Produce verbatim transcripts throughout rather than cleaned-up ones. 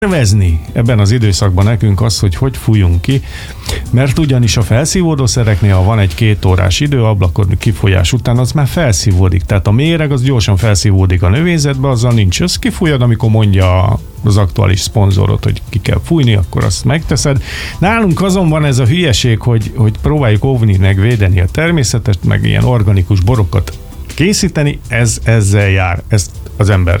tervezni ebben az időszakban nekünk az, hogy hogy fújjunk ki, mert ugyanis a felszívódószereknél, ha van egy két órás időablakod kifolyás után, az már felszívódik. Tehát a méreg az gyorsan felszívódik a növényzetbe, azzal nincs. Az kifújod, amikor mondja az aktuális szponzorod, hogy ki kell fújni, akkor azt megteszed. Nálunk azonban ez a hülyeség, hogy, hogy próbáljuk óvni, meg védeni a természetet, meg ilyen organikus borokat készíteni, ez ezzel jár. Ezt az ember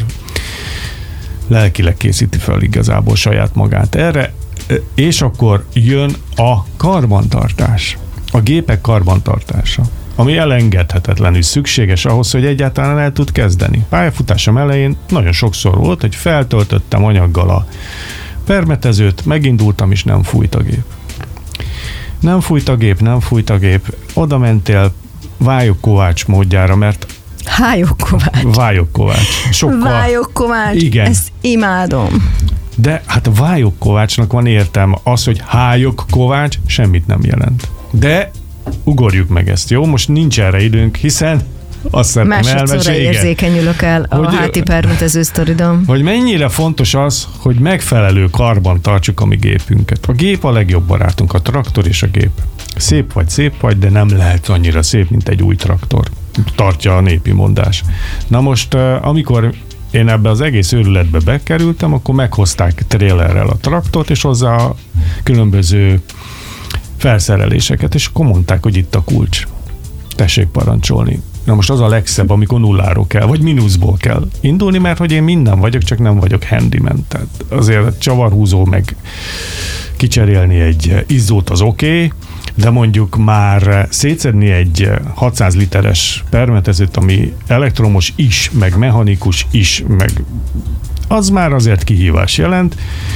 lelkileg készíti fel igazából saját magát erre, és akkor jön a karbantartás, a gépek karbantartása, ami elengedhetetlenül szükséges ahhoz, hogy egyáltalán el tud kezdeni. Pályafutásom elején nagyon sokszor volt, hogy feltöltöttem anyaggal a permetezőt, megindultam, és nem fújt a gép. Nem fújt a gép, nem fújt a gép, oda mentél Vályok Kovács módjára, mert Vályok Kovács. Vályok Kovács. Sokkal... Vályok Kovács. Igen. Ezt imádom. De hát a Vályok Kovácsnak van értelme. Az, hogy Hályok Kovács semmit nem jelent. De ugorjuk meg ezt, jó? Most nincs erre időnk, hiszen azt szeretném elmesélni. Másodszorra érzékenyülök el a hogy, háti permetező sztoridom. Hogy mennyire fontos az, hogy megfelelő karban tartsuk a mi gépünket. A gép a legjobb barátunk, a traktor és a gép. Szép vagy, szép vagy, de nem lehet annyira szép, mint egy új traktor. Tartja a népi mondás. Na most, amikor én ebbe az egész őrületbe bekerültem, akkor meghozták trailerrel a traktort, és hozzá a különböző felszereléseket, és akkor mondták, hogy itt a kulcs. Tessék parancsolni. Na most az a legszebb, amikor nulláról kell, vagy mínuszból kell indulni, mert hogy én minden vagyok, csak nem vagyok handyman. Tehát azért csavarhúzó, meg kicserélni egy izzót az oké, okay, de mondjuk már szétszedni egy hatszáz literes permetezőt, ami elektromos is, meg mechanikus is, meg az már azért kihívás jelent.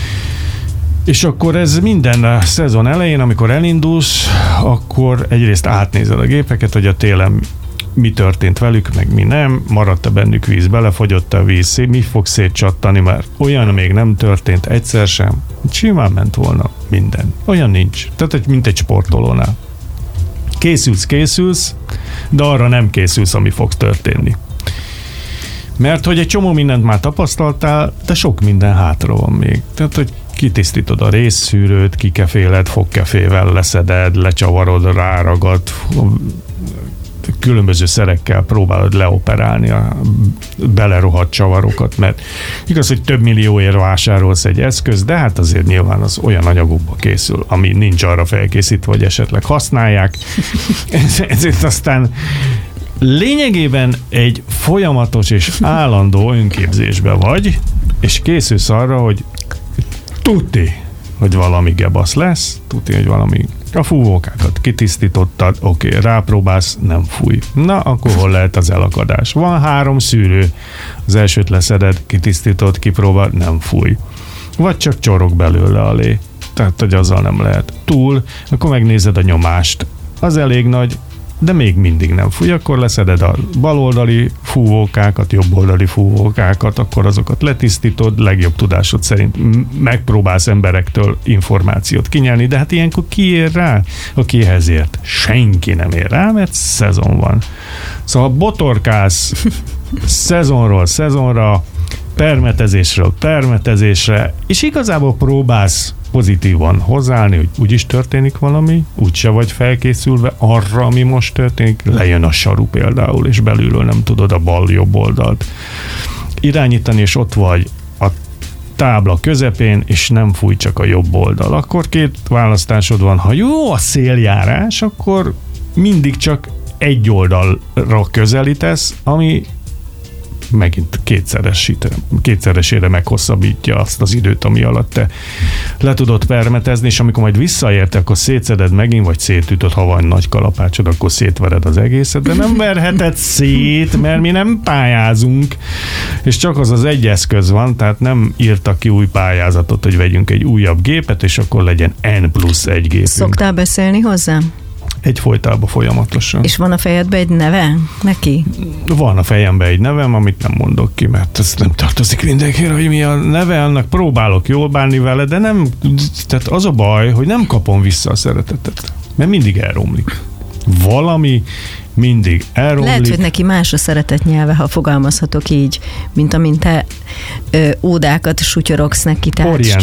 És akkor ez minden szezon elején, amikor elindulsz, akkor egyrészt átnézed a gépeket, hogy a télen mi történt velük, meg mi nem, maradt-e bennük víz, belefogyott a víz, mi fog szétcsattani, mert olyan még nem történt egyszer sem. Simán ment volna minden. Olyan nincs. Tehát, mint egy sportolónál. Készülsz, készülsz, de arra nem készülsz, ami fog történni. Mert hogy egy csomó mindent már tapasztaltál, de sok minden hátra van még. Tehát, hogy kitisztítod a részszűrőt, kikeféled, fogkefével leszeded, lecsavarod, ráragad, különböző szerekkel próbálod leoperálni a belerohadt csavarokat, mert igaz, hogy több millióért vásárolsz egy eszköz, de hát azért nyilván az olyan anyagokba készül, ami nincs arra felkészítve, hogy esetleg használják. Ezért aztán lényegében egy folyamatos és állandó önképzésben vagy, és készülsz arra, hogy tuti, hogy valami gebasz lesz, tuti, hogy valami a fúvókákat kitisztítottad, oké, okay, rápróbálsz, nem fúj. Na, akkor hol lehet az elakadás? Van három szűrő, az elsőt leszeded, kitisztítod, kipróbál, nem fúj. Vagy csak csorog belőle a lé. Tehát, hogy azzal nem lehet. Túl, akkor megnézed a nyomást. Az elég nagy, de még mindig nem fúj, akkor leszeded a baloldali fúvókákat, jobboldali fúvókákat, akkor azokat letisztítod, legjobb tudásod szerint megpróbálsz emberektől információt kinyelni, de hát ilyenkor ki ér rá? Aki ehhez ért? Senki nem ér rá, mert szezon van. Szóval botorkálsz szezonról szezonra, permetezésről permetezésre, és igazából próbálsz pozitívan hozzáállni, hogy úgyis történik valami, úgyse vagy felkészülve arra, ami most történik, lejön a saru például, és belülről nem tudod a bal-jobb oldalt irányítani, és ott vagy a tábla közepén, és nem fúj csak a jobb oldal. Akkor két választásod van. Ha jó a széljárás, akkor mindig csak egy oldalra közelítesz, ami megint kétszeresít, kétszeresére meghosszabbítja azt az időt, ami alatt te le tudod permetezni, és amikor majd visszaérte, akkor szétszeded megint, vagy szétütöd, ha van nagy kalapácsod, akkor szétvered az egészet, de nem verheted szét, mert mi nem pályázunk, és csak az az egy eszköz van, tehát nem írtak ki új pályázatot, hogy vegyünk egy újabb gépet, és akkor legyen N plusz egy gépünk. Szoktál beszélni hozzám? Egyfolytában folyamatosan. És van a fejedben egy neve neki? Van a fejemben egy nevem, amit nem mondok ki, mert ez nem tartozik mindenkire, hogy mi a neve, annak próbálok jól bánni vele, de nem, tehát az a baj, hogy nem kapom vissza a szeretetet, mert mindig elromlik. valami mindig elromlik. Lehet, hogy neki más a szeretett nyelve, ha fogalmazhatok így, mint amint te ö, ódákat sutyorogsz neki. Tehát